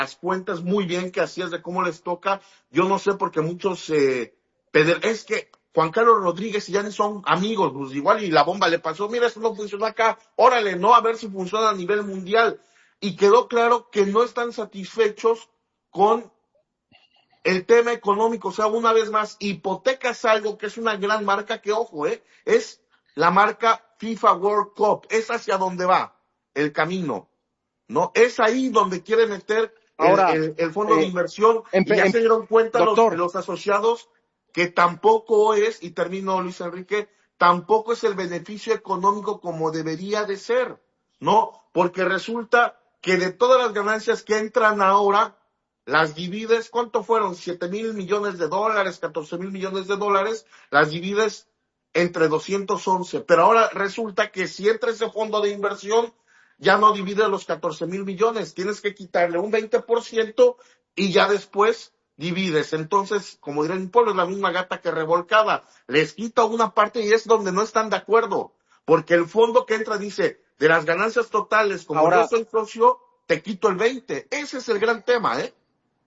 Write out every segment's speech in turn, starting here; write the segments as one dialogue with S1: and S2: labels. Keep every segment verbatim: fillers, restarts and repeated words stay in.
S1: las cuentas muy bien que hacías de cómo les toca. Yo no sé porque muchos eh, peder- es que Juan Carlos Rodríguez y Gianni son amigos, pues igual y la bomba le pasó, mira, esto no funcionó acá, órale, no, a ver si funciona a nivel mundial. Y quedó claro que no están satisfechos con el tema económico. O sea, una vez más, hipotecas algo que es una gran marca que, ojo, eh, es la marca FIFA World Cup, es hacia donde va el camino, ¿no? Es ahí donde quiere meter el,
S2: Ahora,
S1: el, el fondo de
S2: eh,
S1: inversión y
S2: empe-
S1: ya
S2: em-
S1: se dieron cuenta los,
S2: doctor,
S1: los asociados que tampoco es, y termino Luis Enrique, tampoco es el beneficio económico como debería de ser, ¿no? Porque resulta que de todas las ganancias que entran ahora, las divides, ¿cuánto fueron? Siete mil millones de dólares, catorce mil millones de dólares, las divides entre doscientos once, pero ahora resulta que si entra ese fondo de inversión, ya no divide los catorce mil millones, tienes que quitarle un veinte por ciento y ya después divides. Entonces, como dirá el pueblo, es la misma gata que revolcada. Les quita una parte y es donde no están de acuerdo, porque el fondo que entra dice, de las ganancias totales, como yo
S2: ahora,
S1: soy socio, te quito el veinte. Ese es el gran tema, ¿eh?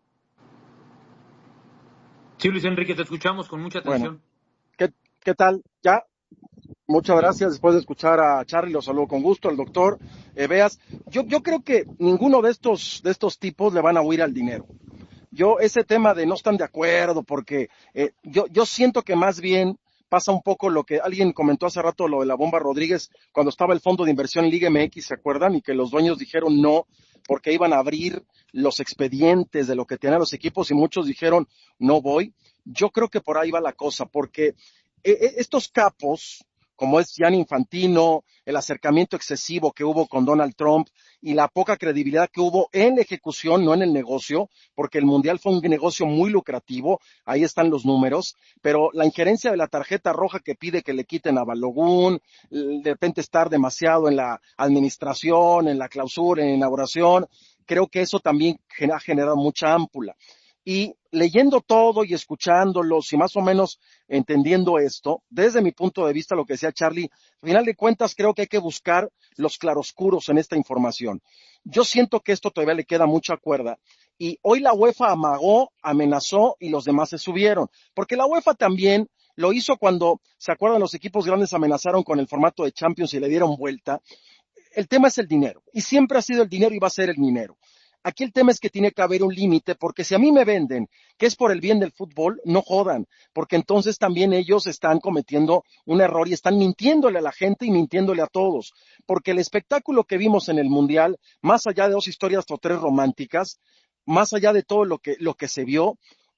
S3: Sí, Luis Enrique, te escuchamos con mucha
S2: bueno,
S3: atención.
S2: ¿qué, qué tal? Ya, muchas gracias. Después de escuchar a Charlie, lo saludo con gusto, al doctor eh, Beas. Yo, yo creo que ninguno de estos, de estos tipos le van a huir al dinero. Yo, ese tema de no están de acuerdo, porque eh, yo, yo siento que más bien pasa un poco lo que alguien comentó hace rato, lo de la bomba Rodríguez, cuando estaba el fondo de inversión Liga M X, ¿se acuerdan? Y que los dueños dijeron no, porque iban a abrir los expedientes de lo que tenían los equipos y muchos dijeron no voy. Yo creo que por ahí va la cosa, porque eh, estos capos, como es Gianni Infantino, el acercamiento excesivo que hubo con Donald Trump y la poca credibilidad que hubo en la ejecución, no en el negocio, porque el Mundial fue un negocio muy lucrativo, ahí están los números, pero la injerencia de la tarjeta roja que pide que le quiten a Balogun, de repente estar demasiado en la administración, en la clausura, en la inauguración, creo que eso también ha generado mucha ámpula. Y leyendo todo y escuchándolos y más o menos entendiendo esto, desde mi punto de vista, lo que decía Charlie, al final de cuentas creo que hay que buscar los claroscuros en esta información. Yo siento que esto todavía le queda mucha cuerda y hoy la UEFA amagó, amenazó y los demás se subieron, porque la UEFA también lo hizo cuando, ¿se acuerdan? Los equipos grandes amenazaron con el formato de Champions y le dieron vuelta. El tema es el dinero y siempre ha sido el dinero y va a ser el dinero. Aquí el tema es que tiene que haber un límite, porque si a mí me venden que es por el bien del fútbol, no jodan, porque entonces también ellos están cometiendo un error y están mintiéndole a la gente y mintiéndole a todos, porque el espectáculo que vimos en el Mundial, más allá de dos historias o tres románticas, más allá de todo lo que, lo que se vio,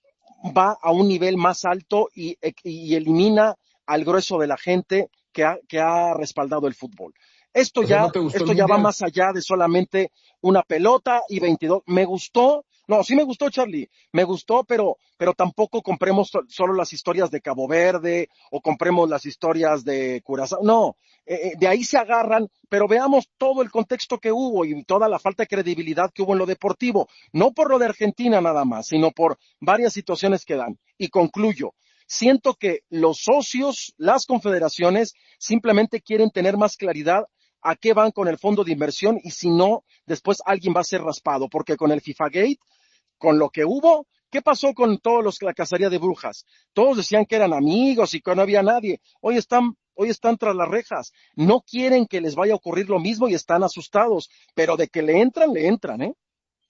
S2: va a un nivel más alto y, y elimina al grueso de la gente que ha, que ha respaldado el fútbol. Esto
S4: O sea,
S2: ya,
S4: ¿no te gustó el
S2: esto ya va
S4: mundial?
S2: más allá de solamente una pelota y veintidós. Me gustó, no, sí me gustó, Charlie, me gustó, pero, pero tampoco compremos so- solo las historias de Cabo Verde o compremos las historias de Curazao. No, eh, eh, de ahí se agarran, pero veamos todo el contexto que hubo y toda la falta de credibilidad que hubo en lo deportivo, no por lo de Argentina nada más, sino por varias situaciones que dan. Y concluyo. Siento que los socios, las confederaciones, simplemente quieren tener más claridad a qué van con el fondo de inversión y si no, después alguien va a ser raspado, porque con el FIFA Gate, con lo que hubo, ¿qué pasó con todos los la cacería de brujas? Todos decían que eran amigos y que no había nadie. Hoy están, hoy están tras las rejas. No quieren que les vaya a ocurrir lo mismo y están asustados, pero de que le entran, le entran, ¿eh?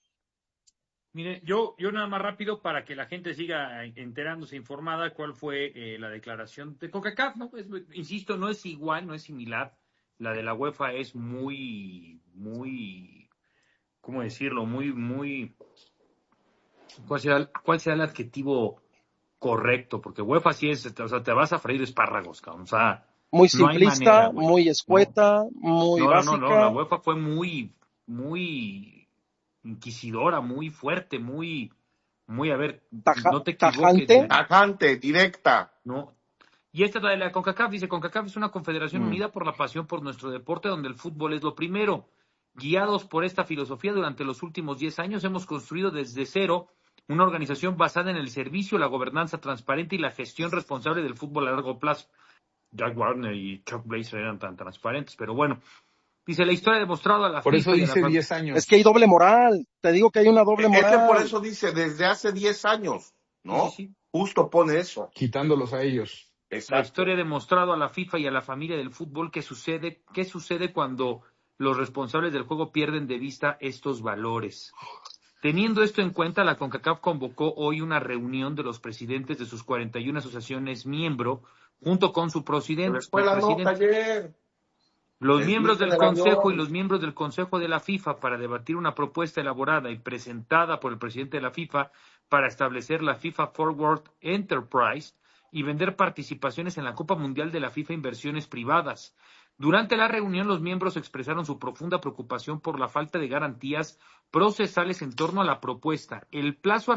S3: Mire, yo, yo nada más rápido para que la gente siga enterándose informada cuál fue eh, la declaración de CONCACAF, ¿no? Es, insisto, no es igual, no es similar. La de la UEFA es muy, muy, ¿cómo decirlo? Muy, muy, ¿cuál será, cuál será el adjetivo correcto? Porque UEFA sí es, o sea, te vas a freír espárragos, cabrón. O sea,
S2: Muy
S3: no hay manera,
S2: simplista,
S3: güey,
S2: muy
S3: ¿no?
S2: escueta, muy
S3: No, no, no, no, la
S2: básica,
S3: UEFA fue muy, muy inquisidora, muy fuerte, muy, muy, a ver,
S2: taja,
S3: no te equivoques,
S2: tajante.
S3: güey,
S1: Tajante, directa.
S3: ¿no? Y esta es la de la CONCACAF, dice, CONCACAF es una confederación
S2: Mm.
S3: unida por la pasión por nuestro deporte donde el fútbol es lo primero. Guiados por esta filosofía, durante los últimos diez años hemos construido desde cero una organización basada en el servicio, la gobernanza transparente y la gestión responsable del fútbol a largo plazo. Jack Warner y Chuck Blazer eran tan transparentes, pero bueno, Dice, la historia ha demostrado a la
S4: Por eso
S3: FIFA y a la
S4: dice
S3: familia.
S4: diez años.
S2: Es que hay doble moral. Te digo que hay una doble
S1: Es que por
S2: moral.
S1: eso dice, desde hace diez años,
S3: Sí, sí,
S1: ¿no?
S3: sí.
S1: Justo pone eso.
S4: Quitándolos a ellos.
S3: La
S1: Exacto.
S3: historia ha demostrado a la FIFA y a la familia del fútbol que sucede, qué sucede cuando los responsables del juego pierden de vista estos valores. Teniendo esto en cuenta, la CONCACAF convocó hoy una reunión de los presidentes de sus cuarenta y una asociaciones miembro, junto con su
S1: Se
S3: presidente.
S1: les fue la nota
S3: presidente.
S1: ayer.
S3: Los
S1: Les
S3: miembros
S1: dije
S3: del
S1: del
S3: Consejo y
S1: avión.
S3: los miembros del Consejo de la FIFA para debatir una propuesta elaborada y presentada por el presidente de la FIFA para establecer la FIFA Forward Enterprise y vender participaciones en la Copa Mundial de la FIFA Inversiones Privadas. Durante la reunión, los miembros expresaron su profunda preocupación por la falta de garantías procesales en torno a la propuesta, el plazo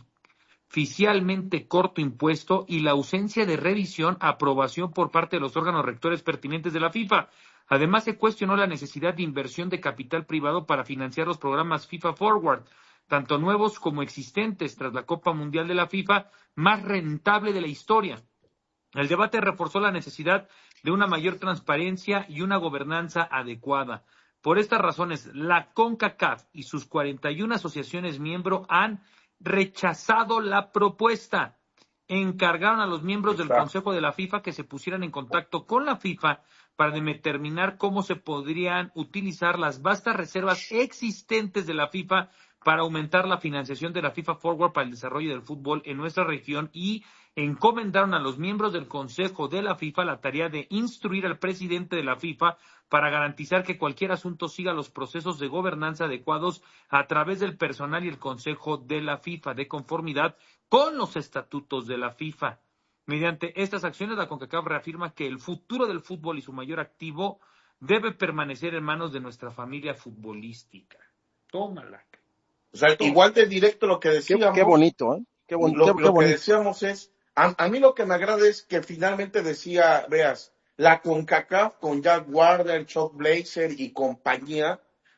S3: artificialmente corto impuesto y la ausencia de revisión, aprobación por parte de los órganos rectores pertinentes de la FIFA. Además, se cuestionó la necesidad de inversión de capital privado para financiar los programas FIFA Forward, tanto nuevos como existentes, tras la Copa Mundial de la FIFA más rentable de la historia. El debate reforzó la necesidad de una mayor transparencia y una gobernanza adecuada. Por estas razones, la CONCACAF y sus cuarenta y una asociaciones miembro han rechazado la propuesta. Encargaron a los miembros del Consejo de la FIFA que se pusieran en contacto con la FIFA para determinar cómo se podrían utilizar las vastas reservas existentes de la FIFA para aumentar la financiación de la FIFA Forward para el desarrollo del fútbol en nuestra región y encomendaron a los miembros del Consejo de la FIFA la tarea de instruir al presidente de la FIFA para garantizar que cualquier asunto siga los procesos de gobernanza adecuados a través del personal y el Consejo de la FIFA, de conformidad con los estatutos de la FIFA. Mediante estas acciones, la CONCACAF reafirma que el futuro del fútbol y su mayor activo debe permanecer en manos de nuestra familia futbolística. Tómala.
S1: O sea, igual de directo lo que
S2: Qué,
S1: decíamos.
S2: qué bonito, ¿eh? Qué, bon-
S1: Lo,
S2: qué-
S1: lo
S2: qué
S1: que
S2: bonito.
S1: decíamos es, a, a mí lo que me agrada es que finalmente decía, veas, la CONCACAF con Jack Warner, Chuck Blazer y compañía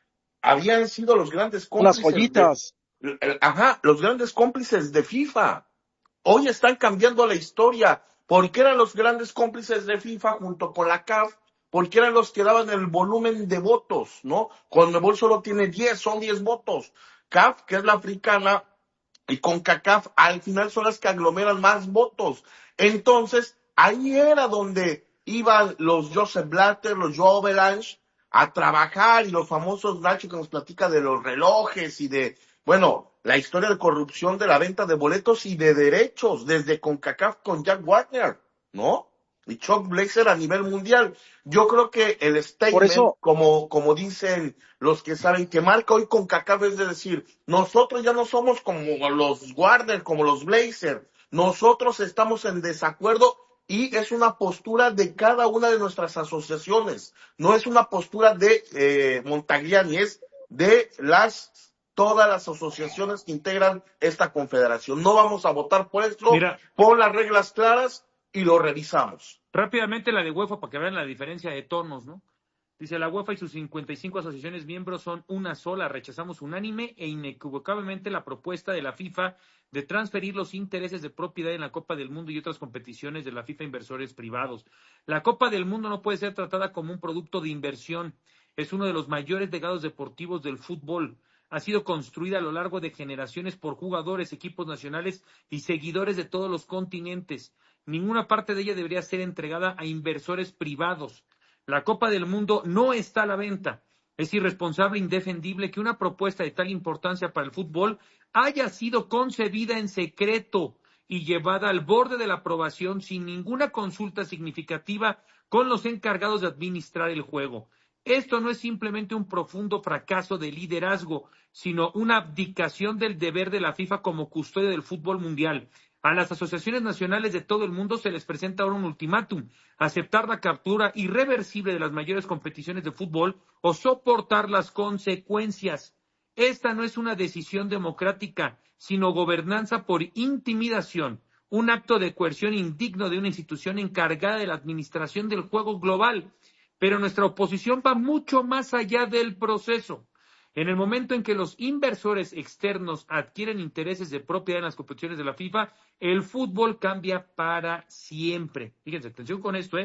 S1: habían sido los grandes
S2: Unas
S1: cómplices
S2: joyitas.
S1: de, ajá, los grandes cómplices de FIFA. Hoy están cambiando la historia. Porque eran los grandes cómplices de FIFA junto con la C A F, porque eran los que daban el volumen de votos, ¿no? Conmebol solo tiene diez, son diez votos. C A F, que es la africana, y CONCACAF al final son las que aglomeran más votos. Entonces, ahí era donde iban los Joseph Blatter, los Joao Belange a trabajar y los famosos Nacho que nos platica de los relojes y de, bueno, la historia de corrupción de la venta de boletos y de derechos desde CONCACAF con Jack Warner, ¿no? Y Chuck Blazer a nivel mundial. Yo creo que el statement,
S2: Por eso,
S1: como, como dicen los que saben, que marca hoy CONCACAF es de decir, nosotros ya no somos como los Warner, como los Blazer, nosotros estamos en desacuerdo y es una postura de cada una de nuestras asociaciones, no es una postura de eh, Montagliani, es de las todas las asociaciones que integran esta confederación. No vamos a votar por esto,
S3: Mira,
S1: pon las reglas claras y lo revisamos.
S3: rápidamente la de UEFA para que vean la diferencia de tonos, ¿no? Dice, la UEFA y sus cincuenta y cinco asociaciones miembros son una sola. Rechazamos unánime e inequívocamente la propuesta de la FIFA de transferir los intereses de propiedad en la Copa del Mundo y otras competiciones de la FIFA a inversores privados. La Copa del Mundo no puede ser tratada como un producto de inversión. Es uno de los mayores legados deportivos del fútbol. Ha sido construida a lo largo de generaciones por jugadores, equipos nacionales y seguidores de todos los continentes. Ninguna parte de ella debería ser entregada a inversores privados. La Copa del Mundo no está a la venta. Es irresponsable e indefendible que una propuesta de tal importancia para el fútbol haya sido concebida en secreto y llevada al borde de la aprobación sin ninguna consulta significativa con los encargados de administrar el juego. Esto no es simplemente un profundo fracaso de liderazgo, sino una abdicación del deber de la FIFA como custodia del fútbol mundial. A las asociaciones nacionales de todo el mundo se les presenta ahora un ultimátum: aceptar la captura irreversible de las mayores competiciones de fútbol o soportar las consecuencias. Esta no es una decisión democrática, sino gobernanza por intimidación, un acto de coerción indigno de una institución encargada de la administración del juego global. Pero nuestra oposición va mucho más allá del proceso. En el momento en que los inversores externos adquieren intereses de propiedad en las competiciones de la FIFA, el fútbol cambia para siempre. Fíjense, atención con esto, ¿eh?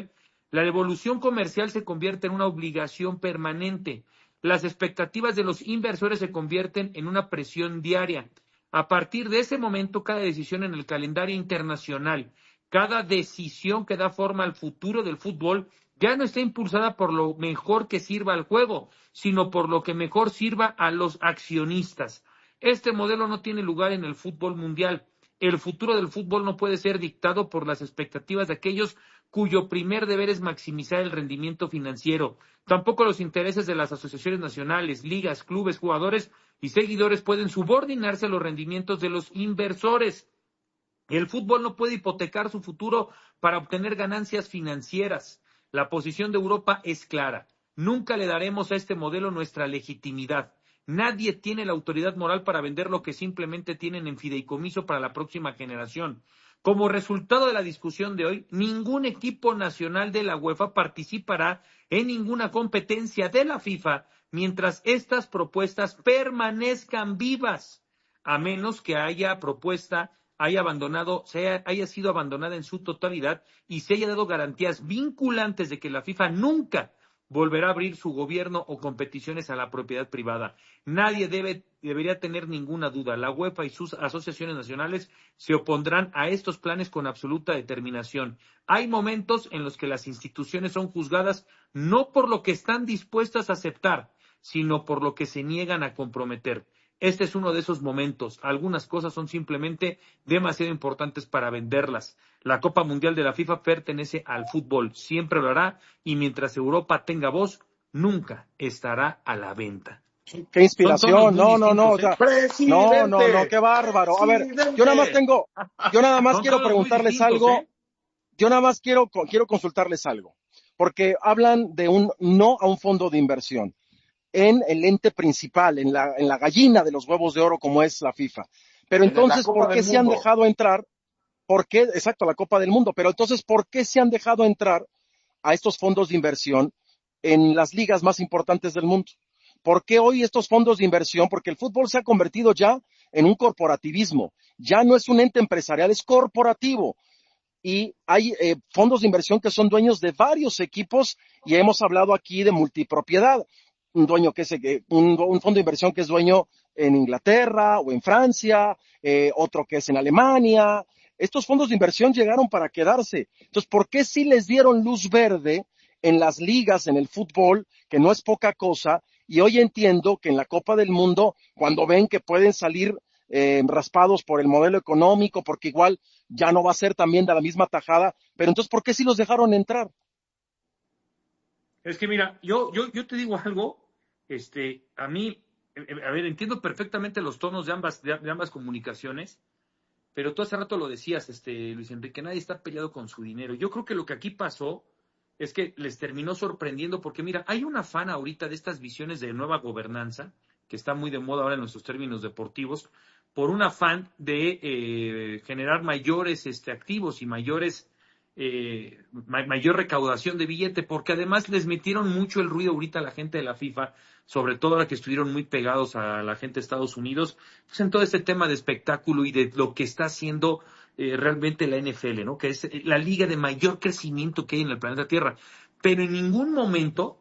S3: La devolución comercial se convierte en una obligación permanente. Las expectativas de los inversores se convierten en una presión diaria. A partir de ese momento, cada decisión en el calendario internacional, cada decisión que da forma al futuro del fútbol, ya no está impulsada por lo mejor que sirva al juego, sino por lo que mejor sirva a los accionistas. Este modelo no tiene lugar en el fútbol mundial. El futuro del fútbol no puede ser dictado por las expectativas de aquellos cuyo primer deber es maximizar el rendimiento financiero. Tampoco los intereses de las asociaciones nacionales, ligas, clubes, jugadores y seguidores pueden subordinarse a los rendimientos de los inversores. El fútbol no puede hipotecar su futuro para obtener ganancias financieras. La posición de Europa es clara. Nunca le daremos a este modelo nuestra legitimidad. Nadie tiene la autoridad moral para vender lo que simplemente tienen en fideicomiso para la próxima generación. Como resultado de la discusión de hoy, ningún equipo nacional de la UEFA participará en ninguna competencia de la FIFA mientras estas propuestas permanezcan vivas, a menos que haya propuesta haya abandonado, sea, haya sido abandonada en su totalidad y se haya dado garantías vinculantes de que la FIFA nunca volverá a abrir su gobierno o competiciones a la propiedad privada. Nadie debe, debería tener ninguna duda. La UEFA y sus asociaciones nacionales se opondrán a estos planes con absoluta determinación. Hay momentos en los que las instituciones son juzgadas no por lo que están dispuestas a aceptar, sino por lo que se niegan a comprometer. Este es uno de esos momentos. Algunas cosas son simplemente demasiado importantes para venderlas. La Copa Mundial de la FIFA pertenece al fútbol, siempre lo hará, y mientras Europa tenga voz, nunca estará a la venta.
S2: Qué inspiración, no, no, no, o sea, no, no, no, qué bárbaro. A ver, yo nada más tengo, yo nada más quiero preguntarles algo, ¿eh? Yo nada más quiero, quiero consultarles algo, porque hablan de un no a un fondo de inversión en el ente principal, en la, en la gallina de los huevos de oro como es la FIFA. Pero entonces, ¿por qué se han dejado entrar? ¿Por qué? Exacto, la Copa del Mundo. Pero entonces, ¿por qué se han dejado entrar a estos fondos de inversión en las ligas más importantes del mundo? ¿Por qué hoy estos fondos de inversión? Porque el fútbol se ha convertido ya en un corporativismo. Ya no es un ente empresarial, es corporativo. Y hay eh, fondos de inversión que son dueños de varios equipos y hemos hablado aquí de multipropiedad. Un dueño que es un, un fondo de inversión que es dueño en Inglaterra o en Francia, eh, otro que es en Alemania. Estos fondos de inversión llegaron para quedarse. Entonces, ¿por qué sí les dieron luz verde en las ligas, en el fútbol, que no es poca cosa? Y hoy entiendo que en la Copa del Mundo, cuando ven que pueden salir eh, raspados por el modelo económico, porque igual ya no va a ser también de la misma tajada, pero entonces, ¿por qué sí los dejaron entrar?
S3: Es que mira, yo, yo, yo te digo algo, este, a mí, a ver, entiendo perfectamente los tonos de ambas, de, de ambas comunicaciones, pero tú hace rato lo decías, este, Luis Enrique, nadie está peleado con su dinero. Yo creo que lo que aquí pasó es que les terminó sorprendiendo, porque mira, hay un afán ahorita de estas visiones de nueva gobernanza, que está muy de moda ahora en nuestros términos deportivos, por un afán de eh, generar mayores este, activos y mayores Eh, ma- mayor recaudación de billete, porque además les metieron mucho el ruido ahorita a la gente de la FIFA, sobre todo ahora que estuvieron muy pegados a la gente de Estados Unidos, pues en todo este tema de espectáculo y de lo que está haciendo eh, realmente la N F L, ¿no? Que es la liga de mayor crecimiento que hay en el planeta Tierra, pero en ningún momento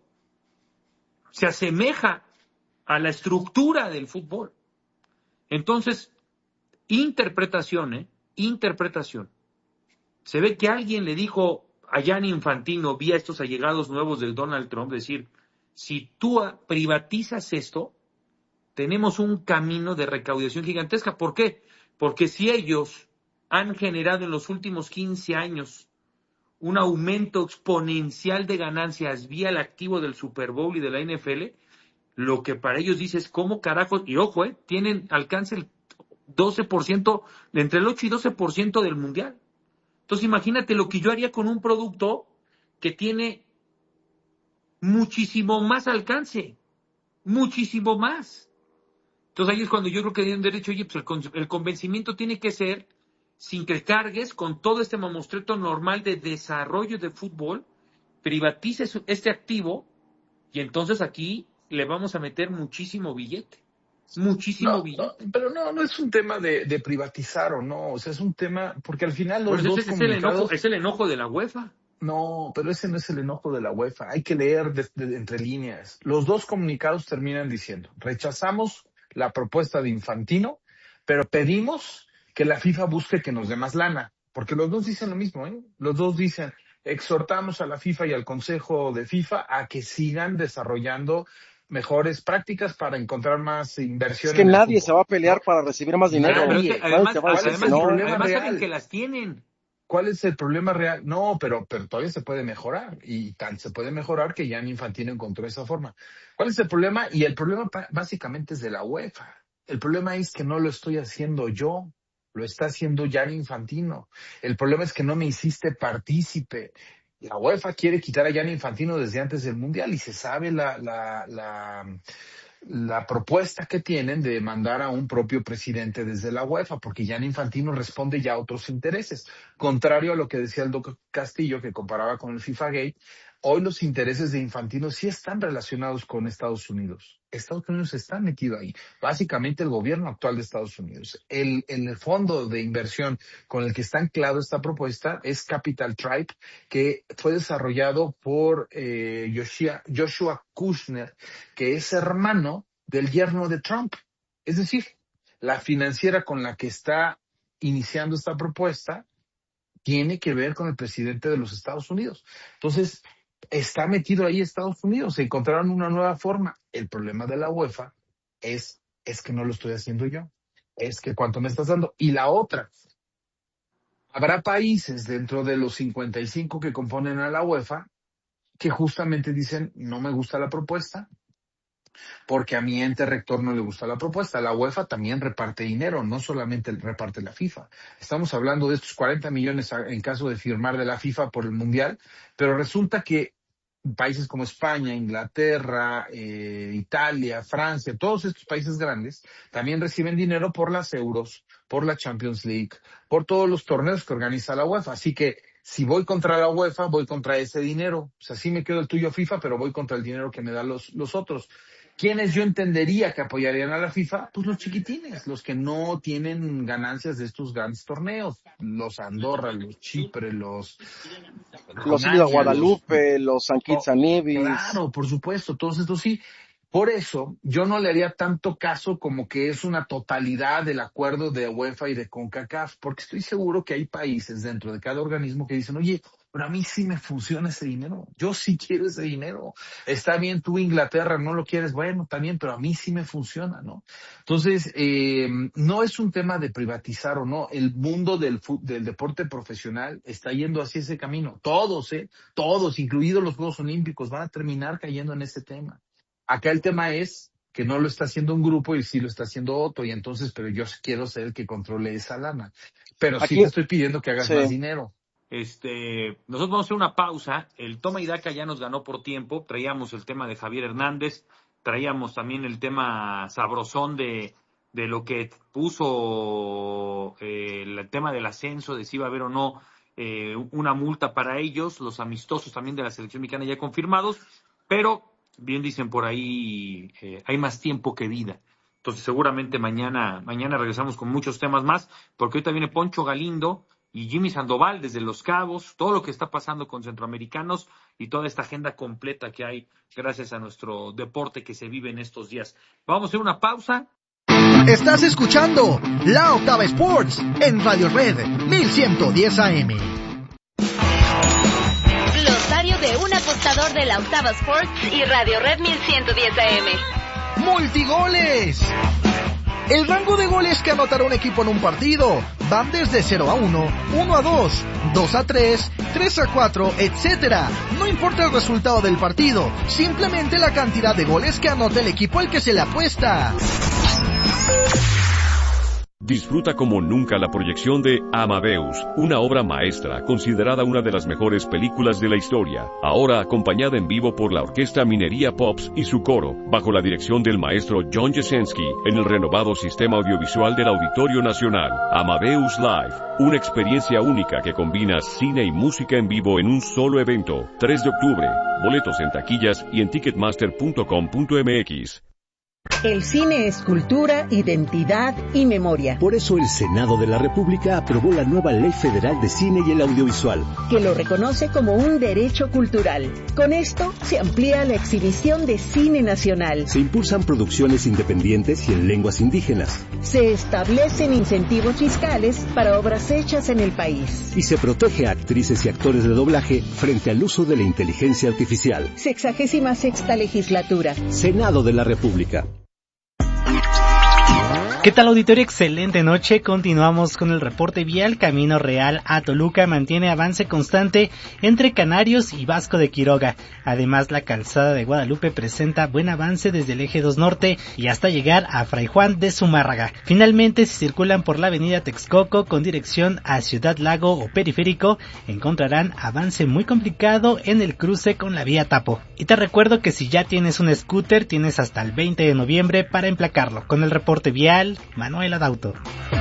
S3: se asemeja a la estructura del fútbol. Entonces, interpretación, ¿eh? Interpretación. Se ve que alguien le dijo a Gianni Infantino, vía estos allegados nuevos del Donald Trump, decir, si tú privatizas esto, tenemos un camino de recaudación gigantesca. ¿Por qué? Porque si ellos han generado en los últimos quince años un aumento exponencial de ganancias vía el activo del Super Bowl y de la N F L, lo que para ellos dice es cómo carajos, y ojo, eh, tienen alcance el doce por ciento, entre el ocho y doce por ciento del mundial. Entonces imagínate lo que yo haría con un producto que tiene muchísimo más alcance, muchísimo más. Entonces ahí es cuando yo creo que tienen derecho, oye, pues el, con, el convencimiento tiene que ser sin que cargues con todo este mamostreto normal de desarrollo de fútbol, privatices este activo y entonces aquí le vamos a meter muchísimo billete. Muchísimo
S4: no,
S3: billete.
S4: No, pero no, no es un tema de, de privatizar o no, o sea, es un tema, porque al final los
S3: pues
S4: dos
S3: ese,
S4: comunicados...
S3: Es el, enojo, es el enojo de la UEFA.
S4: No, pero ese no es el enojo de la UEFA. Hay que leer de, de, entre líneas. Los dos comunicados terminan diciendo, rechazamos la propuesta de Infantino, pero pedimos que la FIFA busque que nos dé más lana. Porque los dos dicen lo mismo, ¿eh? Los dos dicen, exhortamos a la FIFA y al Consejo de FIFA a que sigan desarrollando mejores prácticas para encontrar más inversión.
S2: Es que
S4: en el
S2: nadie
S4: fútbol,
S2: se va a pelear
S4: ¿no?
S2: para recibir más dinero.
S4: Nadie.
S3: Pero además,
S2: Nadie te va a decir
S3: además,
S2: que no.
S4: problema
S3: además
S4: real.
S3: saben que las tienen.
S4: ¿Cuál es el problema real? No, pero, pero todavía se puede mejorar. Y tal se puede mejorar que Gianni Infantino encontró esa forma. ¿Cuál es el problema? Y el problema pa- básicamente es de la UEFA. El problema es que no lo estoy haciendo yo. Lo está haciendo Gianni Infantino. El problema es que no me hiciste partícipe. La UEFA quiere quitar a Gianni Infantino desde antes del Mundial y se sabe la, la, la, la propuesta que tienen de mandar a un propio presidente desde la UEFA, porque Gianni Infantino responde ya a otros intereses. Contrario a lo que decía el doctor Castillo, que comparaba con el FIFA Gate, hoy los intereses de Infantino sí están relacionados con Estados Unidos. Estados Unidos está metido ahí. Básicamente el gobierno actual de Estados Unidos. El, el fondo de inversión con el que está anclado esta propuesta es Capital Tribe, que fue desarrollado por eh, Joshua, Joshua Kushner, que es hermano del yerno de Trump. Es decir, la financiera con la que está iniciando esta propuesta tiene que ver con el presidente de los Estados Unidos. Entonces, está metido ahí Estados Unidos. Se encontraron una nueva forma. El problema de la UEFA es, es que no lo estoy haciendo yo. Es que cuánto me estás dando. Y la otra, habrá países dentro de los cincuenta y cinco que componen a la UEFA que justamente dicen, no me gusta la propuesta, porque a mi ente rector no le gusta la propuesta. La UEFA también reparte dinero, no solamente reparte la FIFA. Estamos hablando de estos cuarenta millones en caso de firmar de la FIFA por el Mundial, pero resulta que países como España, Inglaterra, eh, Italia, Francia, todos estos países grandes también reciben dinero por las Euros, por la Champions League, por todos los torneos que organiza la UEFA. Así que si voy contra la UEFA, voy contra ese dinero. O sea, sí me quedo el tuyo FIFA, pero voy contra el dinero que me dan los, los otros. ¿Quiénes yo entendería que apoyarían a la FIFA? Pues los chiquitines, los que no tienen ganancias de estos grandes torneos. Los Andorra, los Chipre, los...
S2: Los Isla Guadalupe, los, los San Kitts and Nevis.
S4: Claro, por supuesto, todos estos sí. Por eso, yo no le haría tanto caso como que es una totalidad del acuerdo de UEFA y de CONCACAF, porque estoy seguro que hay países dentro de cada organismo que dicen, oye, pero a mí sí me funciona ese dinero. Yo sí quiero ese dinero. Está bien, tú Inglaterra no lo quieres, bueno, también, pero a mí sí me funciona, ¿no? Entonces, eh, no es un tema de privatizar o no. El mundo del, del deporte profesional está yendo hacia ese camino. Todos, ¿eh? Todos, incluidos los Juegos Olímpicos, van a terminar cayendo en ese tema. Acá el tema es que no lo está haciendo un grupo y sí lo está haciendo otro, y entonces, pero yo quiero ser el que controle esa lana. Pero sí
S2: Aquí,
S4: te estoy pidiendo que hagas
S2: sí.
S4: más dinero.
S3: Este, nosotros vamos a hacer una pausa. El toma y daca ya nos ganó por tiempo. Traíamos el tema de Javier Hernández, traíamos también el tema sabrosón de, de lo que puso eh, el tema del ascenso, de si iba a haber o no eh, una multa para ellos, los amistosos también de la selección mexicana ya confirmados, pero bien dicen por ahí, eh, hay más tiempo que vida. Entonces seguramente mañana, mañana regresamos con muchos temas más, porque ahorita viene Poncho Galindo y Jimmy Sandoval desde Los Cabos, todo lo que está pasando con centroamericanos y toda esta agenda completa que hay gracias a nuestro deporte que se vive en estos días. Vamos a hacer una pausa.
S5: Estás escuchando La Octava Sports en Radio Red mil ciento diez A M.
S6: Glosario de un apostador de La Octava Sports y Radio Red mil ciento diez A M.
S5: ¡Multigoles! El rango de goles que anotará un equipo en un partido van desde cero a uno, uno a dos, dos a tres, tres a cuatro, etcétera. No importa el resultado del partido, simplemente la cantidad de goles que anota el equipo al que se le apuesta.
S7: Disfruta como nunca la proyección de Amadeus, una obra maestra considerada una de las mejores películas de la historia, ahora acompañada en vivo por la Orquesta Minería Pops y su coro, bajo la dirección del maestro John Jasenski, en el renovado sistema audiovisual del Auditorio Nacional. Amadeus Live, una experiencia única que combina cine y música en vivo en un solo evento. tres de octubre, boletos en taquillas y en ticketmaster punto com punto m x.
S8: El cine es cultura, identidad y memoria.
S9: Por eso el Senado de la República aprobó la nueva Ley Federal de Cine y el Audiovisual,
S8: que lo reconoce como un derecho cultural. Con esto se amplía la exhibición de cine nacional.
S9: Se impulsan producciones independientes y en lenguas indígenas.
S8: Se establecen incentivos fiscales para obras hechas en el país.
S9: Y se protege a actrices y actores de doblaje frente al uso de la inteligencia artificial.
S8: Sexagésima sexta legislatura.
S9: Senado de la República.
S10: ¿Qué tal, auditorio? Excelente noche. Continuamos con el reporte vial. Camino Real a Toluca mantiene avance constante entre Canarios y Vasco de Quiroga. Además, la calzada de Guadalupe presenta buen avance desde el eje dos norte y hasta llegar a Fray Juan de Zumárraga. Finalmente, si circulan por la avenida Texcoco con dirección a Ciudad Lago o Periférico, encontrarán avance muy complicado en el cruce con la vía Tapo. Y te recuerdo que si ya tienes un scooter, tienes hasta el veinte de noviembre para emplacarlo. Con el reporte vial, Manuel Adauto.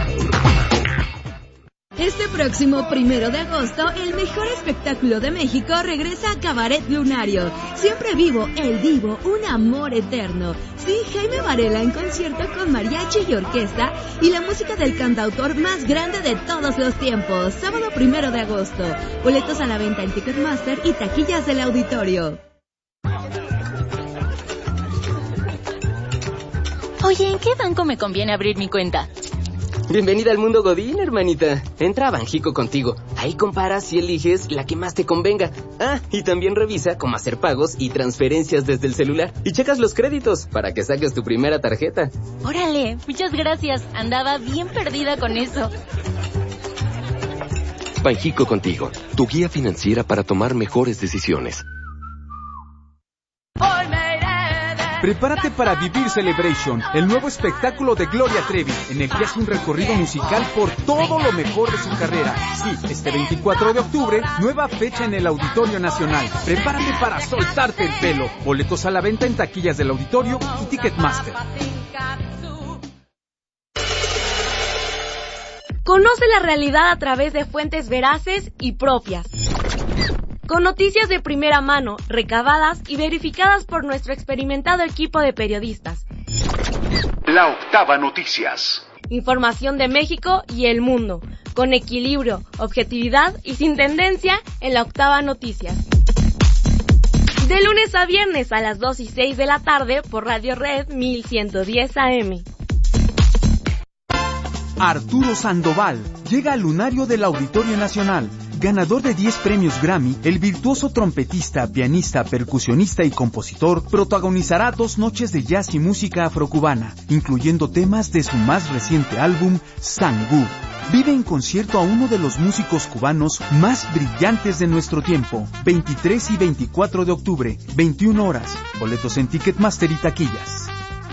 S11: Este próximo primero de agosto, el mejor espectáculo de México regresa a Cabaret Lunario. Siempre vivo, el divo, un amor eterno. Sí, Jaime Varela en concierto con mariachi y orquesta y la música del cantautor más grande de todos los tiempos. Sábado primero de agosto. Boletos a la venta en Ticketmaster y taquillas del auditorio.
S6: Oye, ¿en qué banco me conviene abrir mi cuenta?
S12: Bienvenida al mundo Godín, hermanita. Entra a Banjico contigo. Ahí comparas y eliges la que más te convenga. Ah, y también revisa cómo hacer pagos y transferencias desde el celular. Y checas los créditos para que saques tu primera tarjeta.
S6: Órale, muchas gracias. Andaba bien perdida con eso.
S13: Banjico contigo, tu guía financiera para tomar mejores decisiones.
S14: Prepárate para vivir Celebration, el nuevo espectáculo de Gloria Trevi, en el que hace un recorrido musical por todo lo mejor de su carrera. Sí, este veinticuatro de octubre, nueva fecha en el Auditorio Nacional. Prepárate para soltarte el pelo. Boletos a la venta en taquillas del auditorio y Ticketmaster.
S15: Conoce la realidad a través de fuentes veraces y propias. Con noticias de primera mano, recabadas y verificadas por nuestro experimentado equipo de periodistas.
S16: La Octava Noticias.
S15: Información de México y el mundo, con equilibrio, objetividad y sin tendencia en La Octava Noticias. De lunes a viernes a las dos y seis de la tarde por Radio Red mil ciento diez A M.
S17: Arturo Sandoval llega al lunario del Auditorio Nacional. Ganador de diez premios Grammy, el virtuoso trompetista, pianista, percusionista y compositor protagonizará dos noches de jazz y música afrocubana, incluyendo temas de su más reciente álbum, Sangú. Vive en concierto a uno de los músicos cubanos más brillantes de nuestro tiempo. veintitrés y veinticuatro de octubre, veintiuna horas. Boletos en Ticketmaster y taquillas.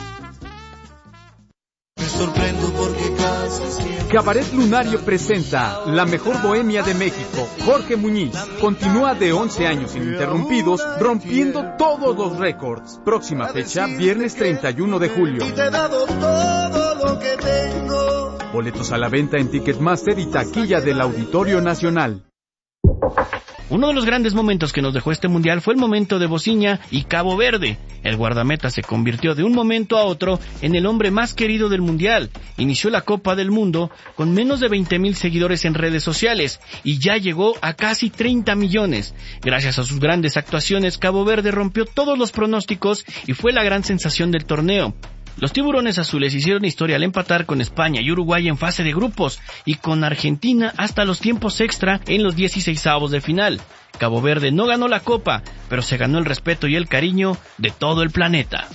S18: Me sorprendo porque casi siempre...
S14: Cabaret Lunario presenta La Mejor Bohemia de México. Jorge Muñiz continúa de once años ininterrumpidos, rompiendo todos los récords. Próxima fecha, viernes treinta y uno de julio.
S18: Y te he dado todo lo que tengo.
S14: Boletos a la venta en Ticketmaster y taquilla del Auditorio Nacional.
S19: Uno de los grandes momentos que nos dejó este mundial fue el momento de Bociña y Cabo Verde. El guardameta se convirtió de un momento a otro en el hombre más querido del mundial. Inició la Copa del Mundo con menos de veinte mil seguidores en redes sociales y ya llegó a casi treinta millones. Gracias a sus grandes actuaciones, Cabo Verde rompió todos los pronósticos y fue la gran sensación del torneo. Los tiburones azules hicieron historia al empatar con España y Uruguay en fase de grupos y con Argentina hasta los tiempos extra en los dieciseisavos de final. Cabo Verde no ganó la copa, pero se ganó el respeto y el cariño de todo el planeta.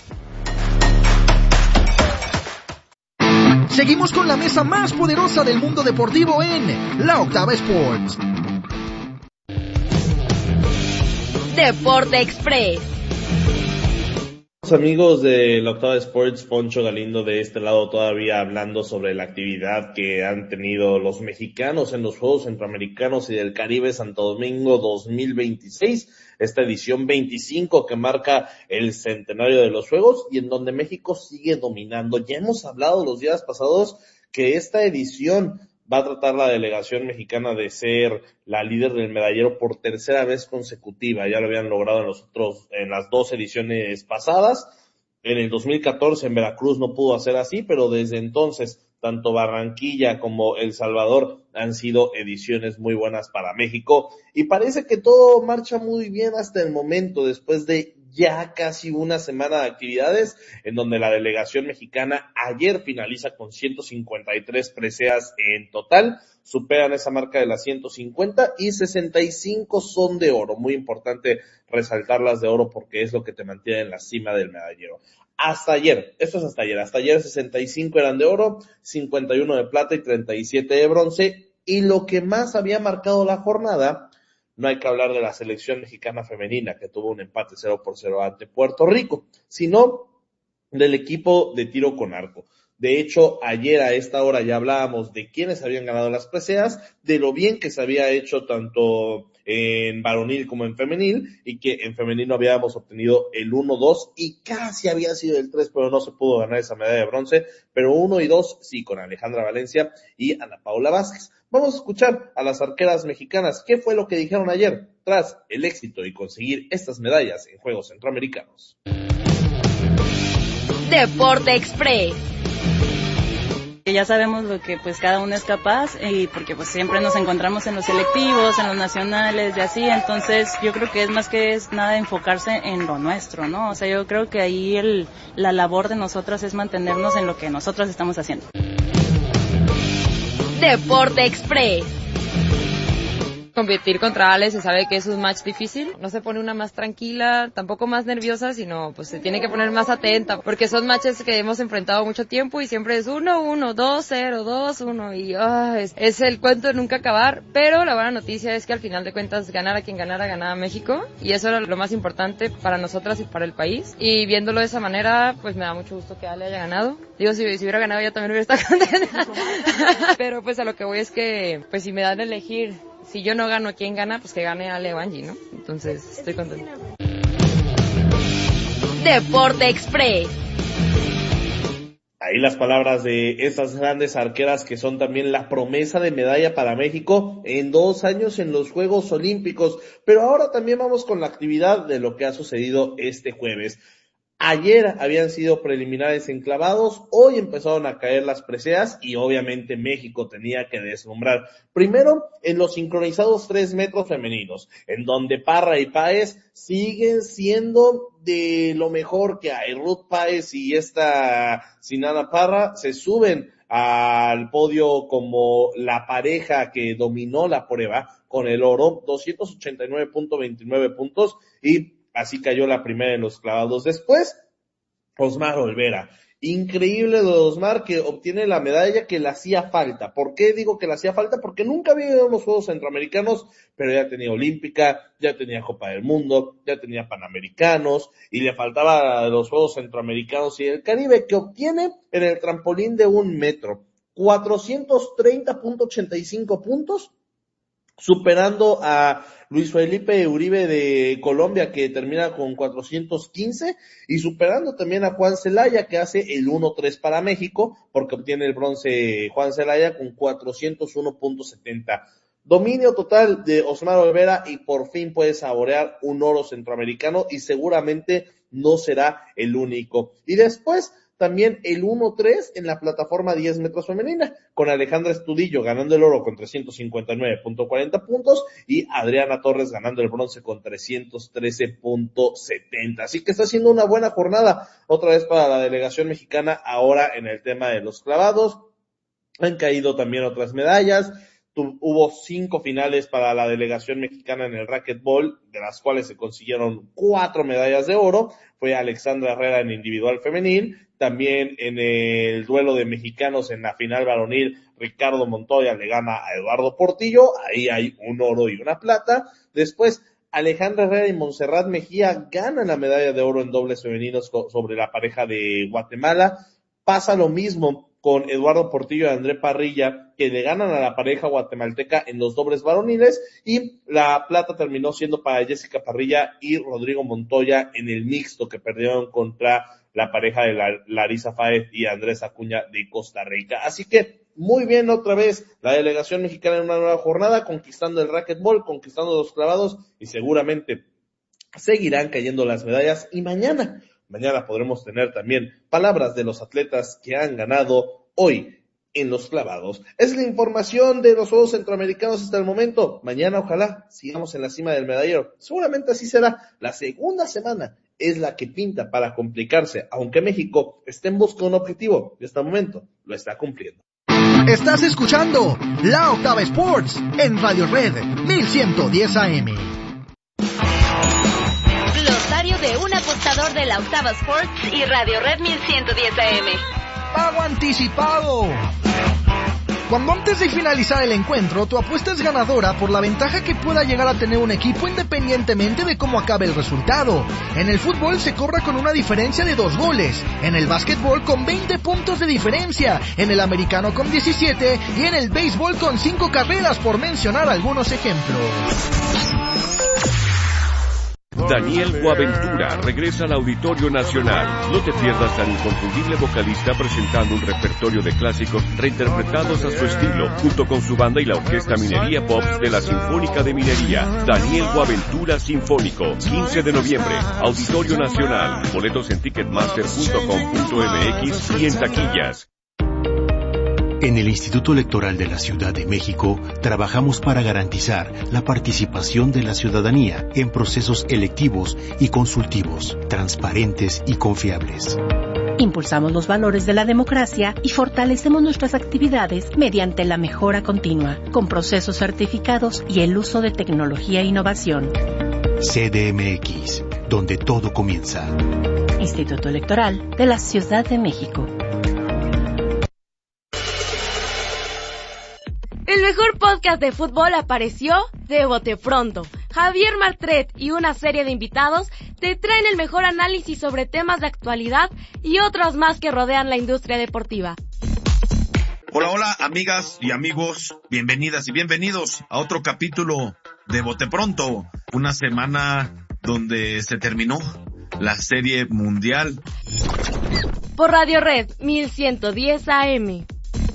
S5: Seguimos con la mesa más poderosa del mundo deportivo en La Octava Sports.
S15: Deporte Express.
S20: Amigos de la Octava Sports, Poncho Galindo de este lado todavía hablando sobre la actividad que han tenido los mexicanos en los Juegos Centroamericanos y del Caribe Santo Domingo dos mil veintiséis, esta edición veinticinco que marca el centenario de los Juegos y en donde México sigue dominando. Ya hemos hablado los días pasados que esta edición va a tratar la delegación mexicana de ser la líder del medallero por tercera vez consecutiva. Ya lo habían logrado en los otros, en las dos ediciones pasadas, En el dos mil catorce en Veracruz no pudo hacer así, pero desde entonces tanto Barranquilla como El Salvador han sido ediciones muy buenas para México y parece que todo marcha muy bien hasta el momento, después de ya casi una semana de actividades, en donde la delegación mexicana ayer finaliza con ciento cincuenta y tres preseas en total, superan esa marca de las ciento cincuenta y sesenta y cinco son de oro. Muy importante resaltarlas de oro porque es lo que te mantiene en la cima del medallero. Hasta ayer, esto es hasta ayer, hasta ayer sesenta y cinco eran de oro, cincuenta y uno de plata y treinta y siete de bronce, y lo que más había marcado la jornada, no hay que hablar de la selección mexicana femenina que tuvo un empate cero por cero ante Puerto Rico, sino del equipo de tiro con arco. De hecho, ayer a esta hora ya hablábamos de quiénes habían ganado las preseas, de lo bien que se había hecho tanto en varonil como en femenil, y que en femenino habíamos obtenido el uno dos y casi había sido el tres, pero no se pudo ganar esa medalla de bronce, pero uno y dos sí, con Alejandra Valencia y Ana Paula Vázquez. Vamos a escuchar a las arqueras mexicanas qué fue lo que dijeron ayer tras el éxito y conseguir estas medallas en Juegos Centroamericanos.
S15: Deporte Express.
S21: Ya sabemos lo que pues cada uno es capaz y porque pues siempre nos encontramos en los selectivos, en los nacionales y así, entonces yo creo que es más que es nada enfocarse en lo nuestro, ¿no? O sea, yo creo que ahí el, la labor de nosotras es mantenernos en lo que nosotras estamos haciendo.
S15: Deporte Express.
S22: Competir contra Ale se sabe que es un match difícil, no se pone una más tranquila, tampoco más nerviosa, sino pues se tiene que poner más atenta, porque son matches que hemos enfrentado mucho tiempo y siempre es uno, uno, dos, cero, dos, uno y oh, es, es el cuento de nunca acabar, pero la buena noticia es que al final de cuentas ganar a quien ganara, ganaba México y eso era lo más importante para nosotras y para el país y viéndolo de esa manera pues me da mucho gusto que Ale haya ganado. Digo, si, si hubiera ganado yo también hubiera estado contenta, pero pues a lo que voy es que pues si me dan a elegir si yo no gano, ¿quién gana? Pues que gane Ale o Angie, ¿no? Entonces, estoy contenta.
S15: Deporte Express.
S20: Ahí las palabras de estas grandes arqueras que son también la promesa de medalla para México en dos años en los Juegos Olímpicos. Pero ahora también vamos con la actividad de lo que ha sucedido este jueves. Ayer habían sido preliminares en clavados, hoy empezaron a caer las preseas y obviamente México tenía que deslumbrar. Primero, en los sincronizados tres metros femeninos, en donde Parra y Páez siguen siendo de lo mejor que hay. Ruth Páez y esta Sinana Parra se suben al podio como la pareja que dominó la prueba con el oro, doscientos ochenta y nueve punto veintinueve puntos y así cayó la primera en los clavados. Después, Osmar Olvera. Increíble lo de Osmar, que obtiene la medalla que le hacía falta. ¿Por qué digo que le hacía falta? Porque nunca había ido a los Juegos Centroamericanos, pero ya tenía Olímpica, ya tenía Copa del Mundo, ya tenía Panamericanos, y le faltaba los Juegos Centroamericanos y el Caribe, que obtiene en el trampolín de un metro. cuatrocientos treinta punto ochenta y cinco puntos, superando a Luis Felipe Uribe de Colombia, que termina con cuatrocientos quince, y superando también a Juan Celaya, que hace el uno tres para México, porque obtiene el bronce Juan Celaya con cuatrocientos uno punto setenta. Dominio total de Osmar Olvera y por fin puede saborear un oro centroamericano y seguramente no será el único. Y después también el uno tres en la plataforma diez metros femenina, con Alejandra Estudillo ganando el oro con trescientos cincuenta y nueve punto cuarenta puntos y Adriana Torres ganando el bronce con trescientos trece punto setenta. Así que está siendo una buena jornada otra vez para la delegación mexicana ahora en el tema de los clavados. Han caído también otras medallas. Hubo cinco finales para la delegación mexicana en el racquetball, de las cuales se consiguieron cuatro medallas de oro. Fue Alexandra Herrera en individual femenil, también en el duelo de mexicanos en la final varonil, Ricardo Montoya le gana a Eduardo Portillo, ahí hay un oro y una plata. Después, Alejandra Herrera y Montserrat Mejía ganan la medalla de oro en dobles femeninos sobre la pareja de Guatemala. Pasa lo mismo con Eduardo Portillo y André Parrilla, que le ganan a la pareja guatemalteca en los dobles varoniles, y la plata terminó siendo para Jessica Parrilla y Rodrigo Montoya en el mixto, que perdieron contra la pareja de la, Larisa Faez y Andrés Acuña de Costa Rica. Así que, muy bien otra vez, la delegación mexicana en una nueva jornada, conquistando el racquetball, conquistando los clavados, y seguramente seguirán cayendo las medallas, y mañana, Mañana podremos tener también palabras de los atletas que han ganado hoy en los clavados. Es la información de los Juegos Centroamericanos hasta el momento. Mañana ojalá sigamos en la cima del medallero. Seguramente así será. La segunda semana es la que pinta para complicarse, aunque México esté en busca de un objetivo. Y hasta el momento lo está cumpliendo.
S5: Estás escuchando La Octava Sports en Radio Red mil ciento diez A M.
S6: Glosario de un apostador de La Octava Sports y Radio Red mil ciento diez A M.
S5: Pago anticipado. Cuando antes de finalizar el encuentro, tu apuesta es ganadora por la ventaja que pueda llegar a tener un equipo independientemente de cómo acabe el resultado. En el fútbol se cobra con una diferencia de dos goles, en el básquetbol con veinte puntos de diferencia, en el americano con diecisiete y en el béisbol con cinco carreras, por mencionar algunos ejemplos.
S7: Daniel Boaventura regresa al Auditorio Nacional. No te pierdas al inconfundible vocalista presentando un repertorio de clásicos reinterpretados a su estilo, junto con su banda y la Orquesta Minería Pops de la Sinfónica de Minería. Daniel Boaventura Sinfónico, quince de noviembre, Auditorio Nacional. Boletos en ticketmaster punto com punto m x y en taquillas.
S9: En el Instituto Electoral de la Ciudad de México trabajamos para garantizar la participación de la ciudadanía en procesos electivos y consultivos, transparentes y confiables.
S1: Impulsamos los valores de la democracia y fortalecemos nuestras actividades mediante la mejora continua, con procesos certificados y el uso de tecnología e innovación.
S9: C D M X, donde todo comienza.
S1: Instituto Electoral de la Ciudad de México.
S15: El mejor podcast de fútbol apareció de bote pronto. Javier Martret y una serie de invitados te traen el mejor análisis sobre temas de actualidad y otros más que rodean la industria deportiva.
S2: Hola, hola, amigas y amigos, bienvenidas y bienvenidos a otro capítulo de Bote Pronto, una semana donde se terminó la serie mundial.
S15: Por Radio Red mil ciento diez A M.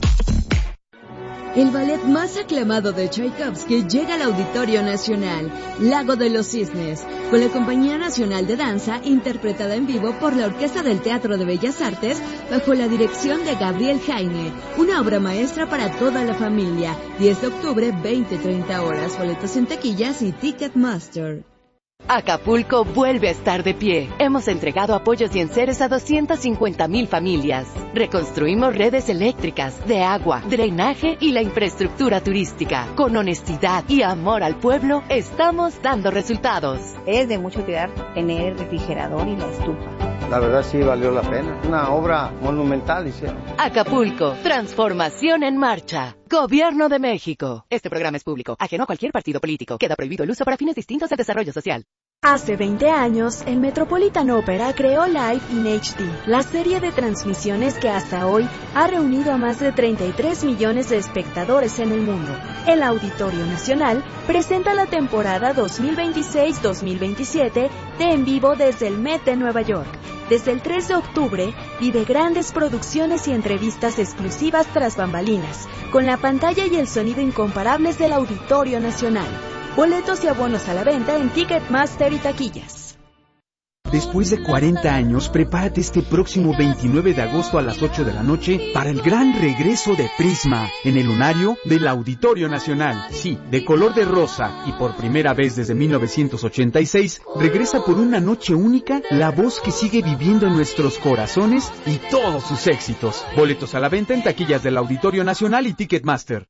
S11: El ballet más aclamado de Tchaikovsky llega al Auditorio Nacional, Lago de los Cisnes, con la Compañía Nacional de Danza, interpretada en vivo por la Orquesta del Teatro de Bellas Artes, bajo la dirección de Gabriel Jaime, una obra maestra para toda la familia. diez de octubre, veinte treinta horas, boletos en taquillas y Ticketmaster.
S23: Acapulco vuelve a estar de pie. Hemos entregado apoyos y enseres a doscientas cincuenta mil familias. Reconstruimos redes eléctricas, de agua, drenaje y la infraestructura turística. Con honestidad y amor al pueblo, estamos dando resultados.
S24: Es de mucha utilidad tener el refrigerador y la estufa.
S25: La verdad sí valió la pena. Una obra monumental hicieron.
S23: Acapulco, transformación en marcha. Gobierno de México. Este programa es público, ajeno a cualquier partido político. Queda prohibido el uso para fines distintos del desarrollo social.
S26: Hace veinte años, el Metropolitan Opera creó Live in H D, la serie de transmisiones que hasta hoy ha reunido a más de treinta y tres millones de espectadores en el mundo. El Auditorio Nacional presenta la temporada dos mil veintiséis dos mil veintisiete de En Vivo desde el Met de Nueva York. Desde el tres de octubre, vive grandes producciones y entrevistas exclusivas tras bambalinas, con la pantalla y el sonido incomparables del Auditorio Nacional. Boletos y abonos a la venta en Ticketmaster y taquillas.
S17: Después de cuarenta años, prepárate este próximo veintinueve de agosto a las ocho de la noche para el gran regreso de Prisma en el lunario del Auditorio Nacional. Sí, de color de rosa y por primera vez desde mil novecientos ochenta y seis, regresa por una noche única la voz que sigue viviendo en nuestros corazones y todos sus éxitos. Boletos a la venta en taquillas del Auditorio Nacional y Ticketmaster.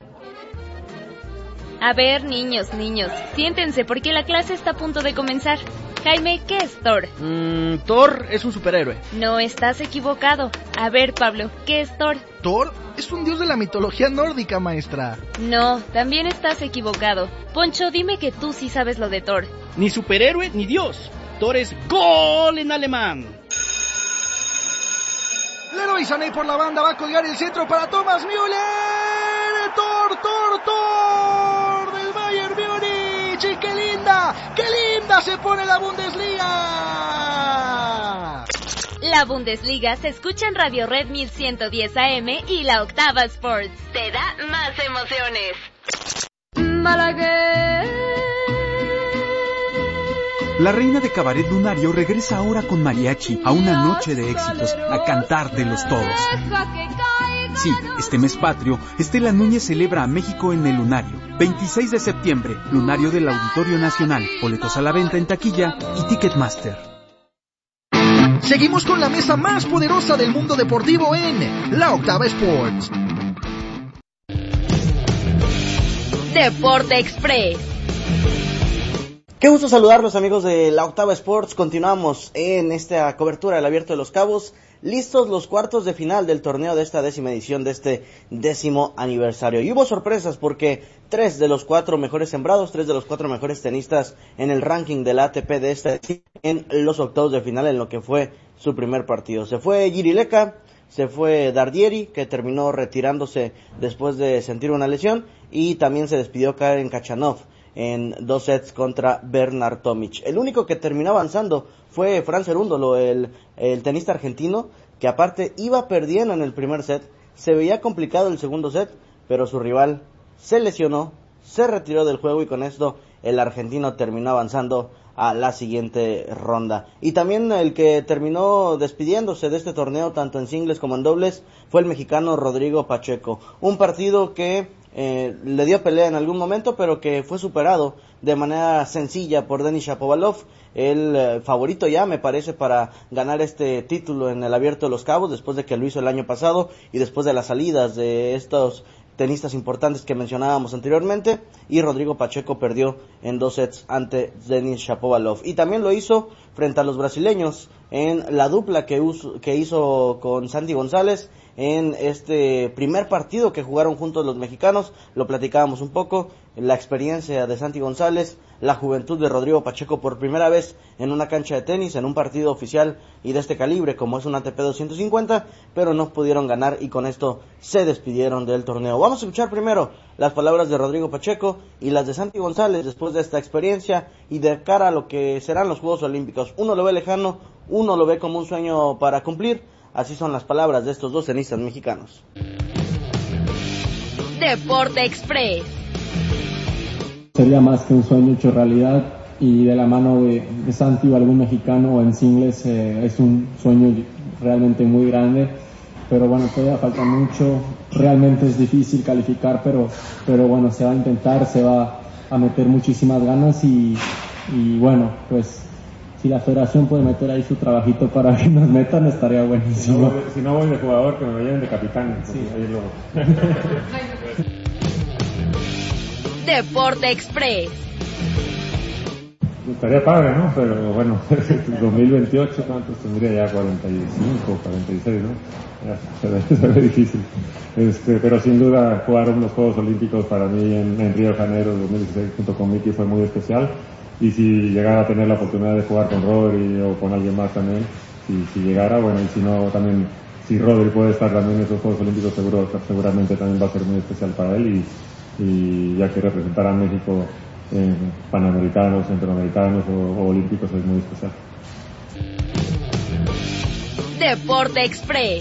S15: A ver, niños, niños, siéntense porque la clase está a punto de comenzar. Jaime, ¿qué es Thor?
S27: Mm, Thor es un superhéroe.
S15: No, estás equivocado. A ver, Pablo, ¿qué es Thor?
S5: Thor es un dios de la mitología nórdica, maestra.
S15: No, también estás equivocado. Poncho, dime que tú sí sabes lo de Thor.
S27: Ni superhéroe ni dios. Thor es gol en alemán.
S5: Leroy Sané por la banda va a colgar el centro para Thomas Müller. Thor, Thor, Thor del Bayern Múnich. Y qué linda, qué linda se pone la Bundesliga.
S6: La Bundesliga se escucha en Radio Red mil ciento diez A M y la Octava Sports. Te da más emociones.
S15: Malagueña,
S17: La reina de Cabaret Lunario regresa ahora con mariachi a una noche de éxitos, a cantar de los todos. Sí, este mes patrio, Estela Núñez celebra a México en el Lunario. veintiséis de septiembre, Lunario del Auditorio Nacional. Boletos a la venta en taquilla y Ticketmaster.
S5: Seguimos con la mesa más poderosa del mundo deportivo en La Octava Sports.
S15: Deporte Express.
S3: Qué gusto saludarlos, amigos de La Octava Sports. Continuamos en esta cobertura del Abierto de los Cabos. Listos los cuartos de final del torneo de esta décima edición de este décimo aniversario. Y hubo sorpresas porque tres de los cuatro mejores sembrados, tres de los cuatro mejores tenistas en el ranking del A T P de esta en los octavos de final en lo que fue su primer partido. Se fue Jiri Leka, se fue Dardieri, que terminó retirándose después de sentir una lesión, y también se despidió Karen Khachanov en dos sets contra Bernard Tomic. El único que terminó avanzando fue Fran Cerúndolo, el, el tenista argentino, que aparte iba perdiendo en el primer set, se veía complicado el segundo set, pero su rival se lesionó, se retiró del juego y con esto el argentino terminó avanzando a la siguiente ronda. Y también el que terminó despidiéndose de este torneo, tanto en singles como en dobles, fue el mexicano Rodrigo Pacheco. Un partido que eh, le dio pelea en algún momento, pero que fue superado de manera sencilla por Denis Shapovalov, el eh, favorito ya me parece para ganar este título en el Abierto de los Cabos, después de que lo hizo el año pasado y después de las salidas de estos tenistas importantes que mencionábamos anteriormente, y Rodrigo Pacheco perdió en dos sets ante Denis Shapovalov. Y también lo hizo frente a los brasileños en la dupla que, uso, que hizo con Santi González en este primer partido que jugaron juntos los mexicanos. Lo platicábamos un poco, la experiencia de Santi González, la juventud de Rodrigo Pacheco por primera vez en una cancha de tenis, en un partido oficial y de este calibre como es un A T P doscientos cincuenta, pero no pudieron ganar y con esto se despidieron del torneo. Vamos a escuchar primero las palabras de Rodrigo Pacheco y las de Santi González después de esta experiencia y de cara a lo que serán los Juegos Olímpicos. Uno lo ve lejano, uno lo ve como un sueño para cumplir. Así son las palabras de estos dos tenistas mexicanos.
S15: Deporte Express.
S4: Sería más que un sueño hecho realidad, y de la mano de, de Santi o algún mexicano o en singles eh, es un sueño realmente muy grande, pero bueno, todavía falta mucho, realmente es difícil calificar, pero, pero bueno, se va a intentar, se va a meter muchísimas ganas y, y bueno, pues si la federación puede meter ahí su trabajito para que nos metan, estaría buenísimo.
S8: Si no, si no voy de jugador, que me lleven de capitán. Sí. Ahí lo...
S15: Deporte Express.
S8: Estaría padre, ¿no? Pero bueno, dos mil veintiocho, ¿cuántos tendría ya? cuarenta y cinco, cuarenta y seis, ¿no? Ya, se, ve, se ve difícil. Este, pero sin duda jugar los Juegos Olímpicos para mí en, en Río de Janeiro dos mil dieciséis junto con Miki fue muy especial. Y si llegara a tener la oportunidad de jugar con Rodri o con alguien más también, si, si llegara, bueno, y si no, también, si Rodri puede estar también en esos Juegos Olímpicos, seguro, seguramente también va a ser muy especial para él, y, y ya que representar a México en Panamericanos, Centroamericanos o, o Olímpicos es muy especial.
S15: Deporte Express.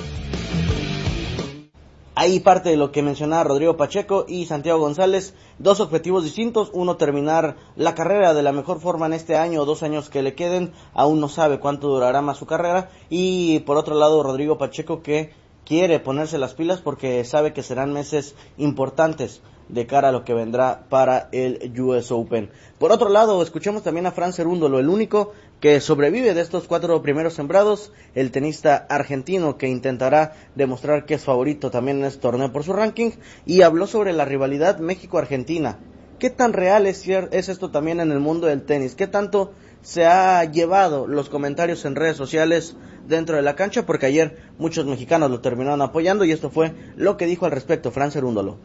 S3: Ahí parte de lo que mencionaba Rodrigo Pacheco y Santiago González, dos objetivos distintos, uno terminar la carrera de la mejor forma en este año o dos años que le queden, aún no sabe cuánto durará más su carrera, y por otro lado Rodrigo Pacheco que quiere ponerse las pilas porque sabe que serán meses importantes de cara a lo que vendrá para el U S Open. Por otro lado, escuchemos también a Fran Cerúndolo, el único que sobrevive de estos cuatro primeros sembrados, el tenista argentino que intentará demostrar que es favorito también en este torneo por su ranking, y habló sobre la rivalidad México-Argentina. ¿Qué tan real es, es esto también en el mundo del tenis? ¿Qué tanto se ha llevado los comentarios en redes sociales dentro de la cancha? Porque ayer muchos mexicanos lo terminaron apoyando y esto fue lo que dijo al respecto Fran Cerúndolo.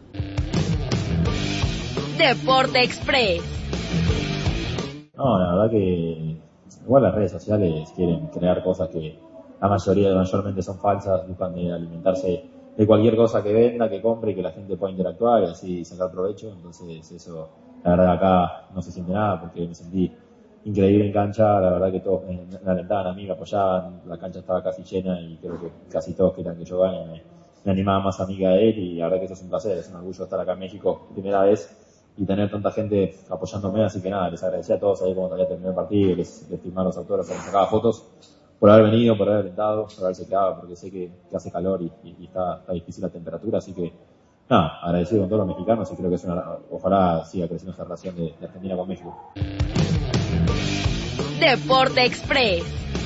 S15: Deporte Express.
S10: No, la verdad que igual las redes sociales quieren crear cosas que la mayoría mayormente son falsas, buscan de alimentarse de cualquier cosa que venda, que compre y que la gente pueda interactuar y así sacar provecho. Entonces eso, la verdad acá no se siente nada porque me sentí increíble en cancha, la verdad que todos me, me alentaban a mí, me apoyaban, la cancha estaba casi llena y creo que casi todos querían que yo gane, me, me animaba más a mí que a él, y la verdad que eso es un placer, es un orgullo estar acá en México, primera vez y tener tanta gente apoyándome, así que nada, les agradecí a todos ahí cuando había terminado el partido, les, les firmaba los autógrafos, les sacaba fotos, por haber venido, por haber alentado, por haberse quedado, porque sé que, que hace calor y, y, y está, está difícil la temperatura, así que nada, agradecido con todos los mexicanos y creo que es una, ojalá siga creciendo esta relación de, de Argentina con México.
S6: Deporte Express.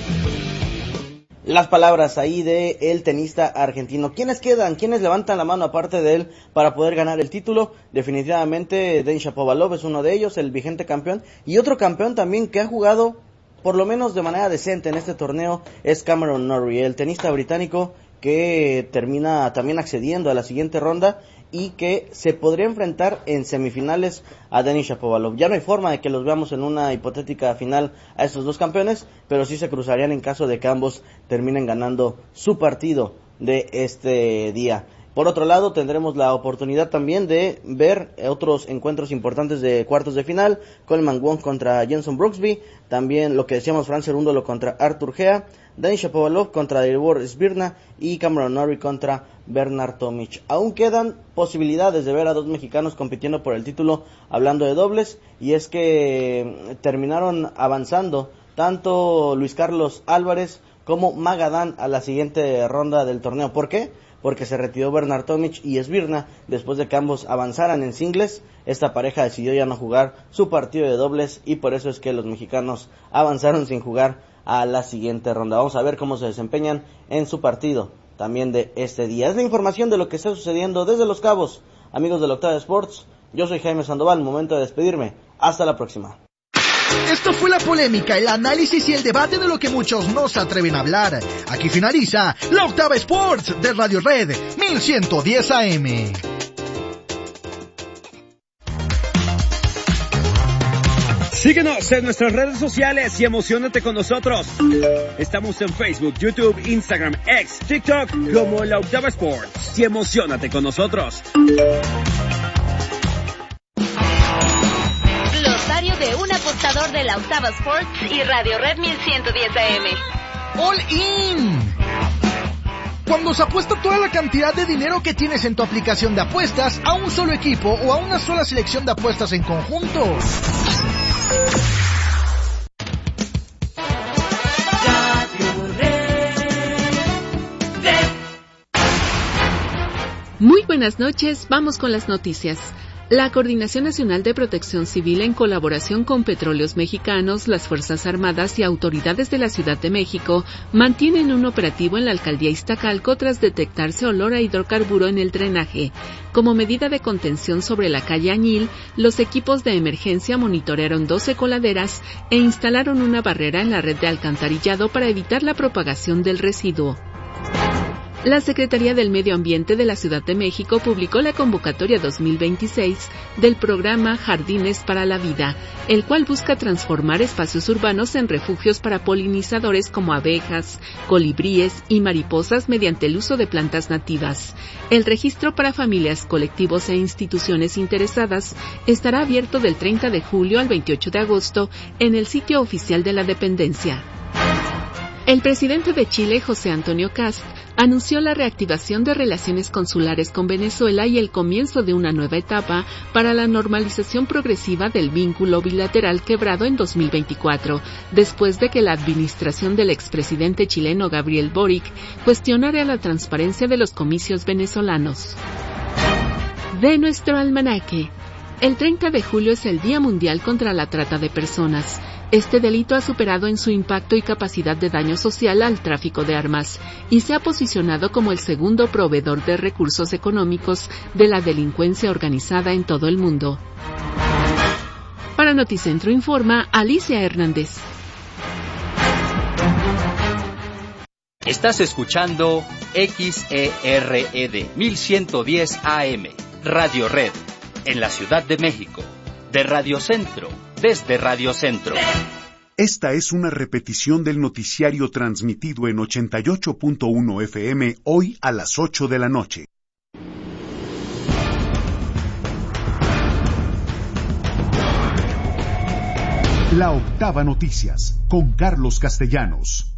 S3: Las palabras ahí de el tenista argentino. ¿Quiénes quedan? ¿Quiénes levantan la mano aparte de él para poder ganar el título? Definitivamente Denis Shapovalov es uno de ellos, el vigente campeón. Y otro campeón también que ha jugado por lo menos de manera decente en este torneo es Cameron Norrie, el tenista británico que termina también accediendo a la siguiente ronda y que se podría enfrentar en semifinales a Denis Shapovalov. Ya no hay forma de que los veamos en una hipotética final a estos dos campeones, pero sí se cruzarían en caso de que ambos terminen ganando su partido de este día. Por otro lado, tendremos la oportunidad también de ver otros encuentros importantes de cuartos de final. Coleman Wong contra Jenson Brooksby. También lo que decíamos, Fran Cerúndolo contra Artur Gea. Denis Shapovalov contra Dalibor Svirna. Y Cameron Norrie contra Bernard Tomic. Aún quedan posibilidades de ver a dos mexicanos compitiendo por el título hablando de dobles. Y es que terminaron avanzando tanto Luis Carlos Álvarez como Magadán a la siguiente ronda del torneo. ¿Por qué? Porque se retiró Bernard Tomic y Svirna después de que ambos avanzaran en singles. Esta pareja decidió ya no jugar su partido de dobles y por eso es que los mexicanos avanzaron sin jugar a la siguiente ronda. Vamos a ver cómo se desempeñan en su partido también de este día. Es la información de lo que está sucediendo desde Los Cabos. Amigos de la Octava Sports, yo soy Jaime Sandoval, momento de despedirme. Hasta la próxima.
S5: Esto fue la polémica, el análisis y el debate de lo que muchos no se atreven a hablar. Aquí finaliza la Octava Sports de Radio Red mil ciento diez A M.
S12: Síguenos en nuestras redes sociales y emocionate con nosotros. Estamos en Facebook, YouTube, Instagram, X, TikTok como la Octava Sports. Y emocionate con nosotros.
S6: De un apostador de la Octava Sports y Radio Red mil ciento diez A M.
S5: All In. Cuando se apuesta toda la cantidad de dinero que tienes en tu aplicación de apuestas a un solo equipo o a una sola selección de apuestas en conjunto.
S13: Muy buenas noches, vamos con las noticias. La Coordinación Nacional de Protección Civil, en colaboración con Petróleos Mexicanos, las Fuerzas Armadas y autoridades de la Ciudad de México, mantienen un operativo en la alcaldía Iztacalco tras detectarse olor a hidrocarburo en el drenaje. Como medida de contención sobre la calle Añil, los equipos de emergencia monitorearon doce coladeras e instalaron una barrera en la red de alcantarillado para evitar la propagación del residuo. La Secretaría del Medio Ambiente de la Ciudad de México publicó la convocatoria dos mil veintiséis del programa Jardines para la Vida, el cual busca transformar espacios urbanos en refugios para polinizadores como abejas, colibríes y mariposas mediante el uso de plantas nativas. El registro para familias, colectivos e instituciones interesadas estará abierto del treinta de julio al veintiocho de agosto en el sitio oficial de la dependencia. El presidente de Chile, José Antonio Kast, anunció la reactivación de relaciones consulares con Venezuela y el comienzo de una nueva etapa para la normalización progresiva del vínculo bilateral quebrado en dos mil veinticuatro, después de que la administración del expresidente chileno Gabriel Boric cuestionara la transparencia de los comicios venezolanos. De nuestro almanaque. El treinta de julio es el Día Mundial contra la Trata de Personas. Este delito ha superado en su impacto y capacidad de daño social al tráfico de armas y se ha posicionado como el segundo proveedor de recursos económicos de la delincuencia organizada en todo el mundo. Para Noticentro informa Alicia Hernández.
S14: Estás escuchando X E R E D mil ciento diez A M, Radio Red, en la Ciudad de México, de Radio Centro. Desde Radio Centro.
S16: Esta es una repetición del noticiario transmitido en ochenta y ocho punto uno F M hoy a las ocho de la noche. La Octava Noticias, con Carlos Castellanos.